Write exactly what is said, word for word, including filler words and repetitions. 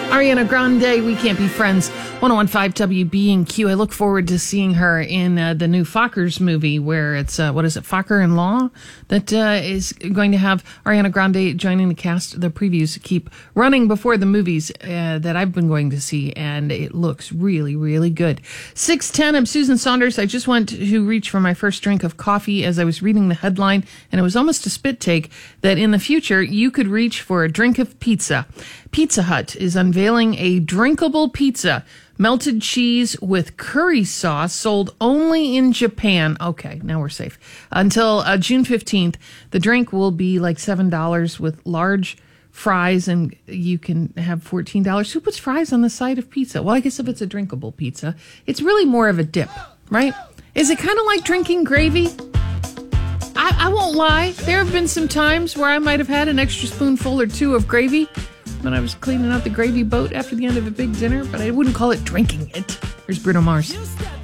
Ariana Grande, We Can't Be Friends, one oh one point five W B and Q. I look forward to seeing her in uh, the new Fockers movie where it's, uh, what is it, Focker in Law? That uh, is going to have Ariana Grande joining the cast. The previews keep running before the movies uh, that I've been going to see, and it looks really, really good. six ten, I'm Susan Saunders. I just went to reach for my first drink of coffee as I was reading the headline, and it was almost a spit take that in the future you could reach for a drink of pizza. Pizza Hut is unveiling a drinkable pizza, melted cheese with curry sauce, sold only in Japan. Okay, now we're safe. Until uh, June fifteenth, the drink will be like seven dollars with large fries, and you can have fourteen dollars. Who puts fries on the side of pizza? Well, I guess if it's a drinkable pizza, it's really more of a dip, right? Is it kind of like drinking gravy? I, I won't lie. There have been some times where I might have had an extra spoonful or two of gravy when I was cleaning out the gravy boat after the end of a big dinner, but I wouldn't call it drinking it. Here's Bruno Mars.